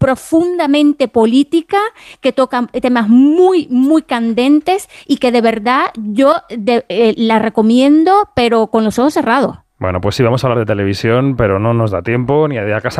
profundamente política, que toca temas muy, muy candentes y que de verdad yo la recomiendo, pero con los ojos cerrados. Bueno, pues sí, vamos a hablar de televisión, pero no nos da tiempo ni a día casa